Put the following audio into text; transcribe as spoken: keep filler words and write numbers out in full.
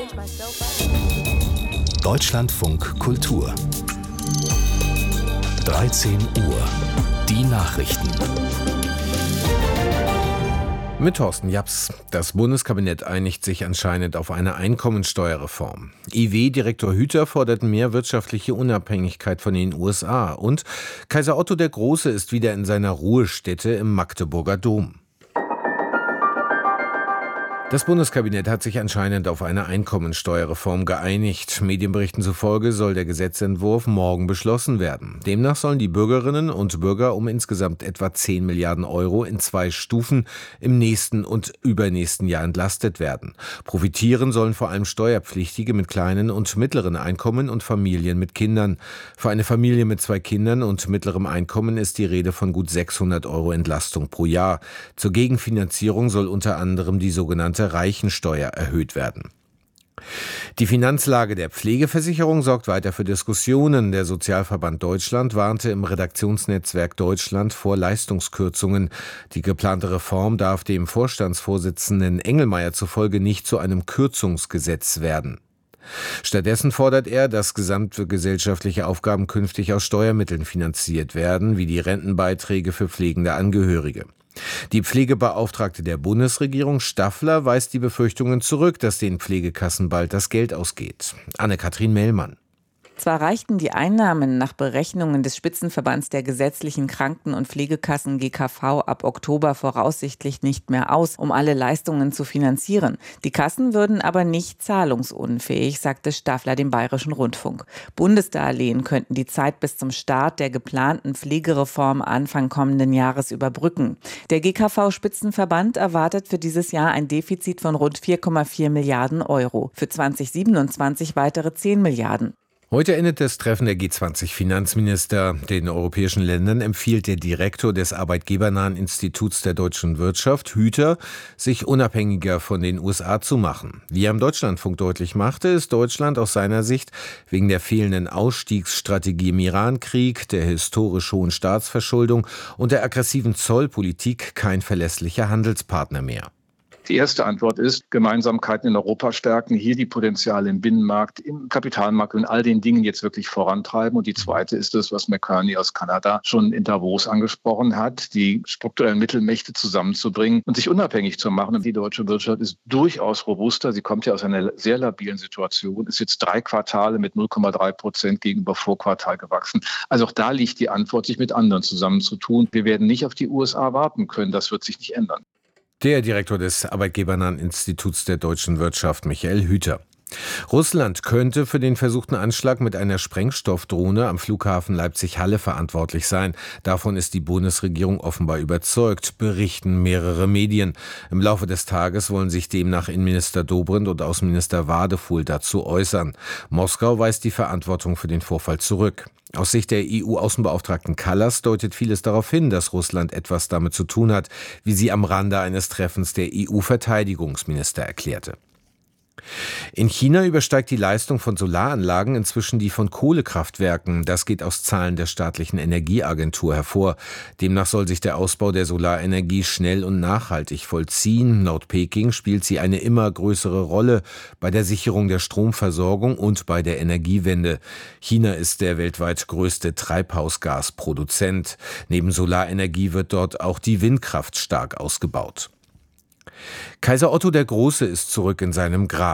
Deutschlandfunk Kultur. dreizehn Uhr. Die Nachrichten. Mit Thorsten Japs. Das Bundeskabinett einigt sich anscheinend auf eine Einkommensteuerreform. I W-Direktor Hüter fordert mehr wirtschaftliche Unabhängigkeit von den U S A. Und Kaiser Otto der Große ist wieder in seiner Ruhestätte im Magdeburger Dom. Das Bundeskabinett hat sich anscheinend auf eine Einkommensteuerreform geeinigt. Medienberichten zufolge soll der Gesetzentwurf morgen beschlossen werden. Demnach sollen die Bürgerinnen und Bürger um insgesamt etwa zehn Milliarden Euro in zwei Stufen im nächsten und übernächsten Jahr entlastet werden. Profitieren sollen vor allem Steuerpflichtige mit kleinen und mittleren Einkommen und Familien mit Kindern. Für eine Familie mit zwei Kindern und mittlerem Einkommen ist die Rede von gut sechshundert Euro Entlastung pro Jahr. Zur Gegenfinanzierung soll unter anderem die sogenannte Reichensteuer erhöht werden. Die Finanzlage der Pflegeversicherung sorgt weiter für Diskussionen. Der Sozialverband Deutschland warnte im Redaktionsnetzwerk Deutschland vor Leistungskürzungen. Die geplante Reform darf dem Vorstandsvorsitzenden Engelmeier zufolge nicht zu einem Kürzungsgesetz werden. Stattdessen fordert er, dass gesamtgesellschaftliche Aufgaben künftig aus Steuermitteln finanziert werden, wie die Rentenbeiträge für pflegende Angehörige. Die Pflegebeauftragte der Bundesregierung, Staffler, weist die Befürchtungen zurück, dass den Pflegekassen bald das Geld ausgeht. Anne-Kathrin Mellmann. Zwar reichten die Einnahmen nach Berechnungen des Spitzenverbands der gesetzlichen Kranken- und Pflegekassen G K V ab Oktober voraussichtlich nicht mehr aus, um alle Leistungen zu finanzieren. Die Kassen würden aber nicht zahlungsunfähig, sagte Staffler dem Bayerischen Rundfunk. Bundesdarlehen könnten die Zeit bis zum Start der geplanten Pflegereform Anfang kommenden Jahres überbrücken. Der G K V-Spitzenverband erwartet für dieses Jahr ein Defizit von rund vier Komma vier Milliarden Euro, für zweitausendsiebenundzwanzig weitere zehn Milliarden. Heute endet das Treffen der G zwanzig Finanzminister. Den europäischen Ländern empfiehlt der Direktor des arbeitgebernahen Instituts der deutschen Wirtschaft, Hüter, sich unabhängiger von den U S A zu machen. Wie er am Deutschlandfunk deutlich machte, ist Deutschland aus seiner Sicht wegen der fehlenden Ausstiegsstrategie im Irankrieg, der historisch hohen Staatsverschuldung und der aggressiven Zollpolitik kein verlässlicher Handelspartner mehr. Die erste Antwort ist, Gemeinsamkeiten in Europa stärken, hier die Potenziale im Binnenmarkt, im Kapitalmarkt und all den Dingen jetzt wirklich vorantreiben. Und die zweite ist das, was McCartney aus Kanada schon in Davos angesprochen hat, die strukturellen Mittelmächte zusammenzubringen und sich unabhängig zu machen. Und die deutsche Wirtschaft ist durchaus robuster. Sie kommt ja aus einer sehr labilen Situation, ist jetzt drei Quartale mit null Komma drei Prozent gegenüber Vorquartal gewachsen. Also auch da liegt die Antwort, sich mit anderen zusammenzutun. Wir werden nicht auf die U S A warten können. Das wird sich nicht ändern. Der Direktor des arbeitgebernahen Instituts der deutschen Wirtschaft, Michael Hüter. Russland könnte für den versuchten Anschlag mit einer Sprengstoffdrohne am Flughafen Leipzig-Halle verantwortlich sein. Davon ist die Bundesregierung offenbar überzeugt, berichten mehrere Medien. Im Laufe des Tages wollen sich demnach Innenminister Dobrindt und Außenminister Wadefuhl dazu äußern. Moskau weist die Verantwortung für den Vorfall zurück. Aus Sicht der E U-Außenbeauftragten Kallas deutet vieles darauf hin, dass Russland etwas damit zu tun hat, wie sie am Rande eines Treffens der E U-Verteidigungsminister erklärte. In China übersteigt die Leistung von Solaranlagen inzwischen die von Kohlekraftwerken. Das geht aus Zahlen der staatlichen Energieagentur hervor. Demnach soll sich der Ausbau der Solarenergie schnell und nachhaltig vollziehen. Laut Peking spielt sie eine immer größere Rolle bei der Sicherung der Stromversorgung und bei der Energiewende. China ist der weltweit größte Treibhausgasproduzent. Neben Solarenergie wird dort auch die Windkraft stark ausgebaut. Kaiser Otto der Große ist zurück in seinem Grab.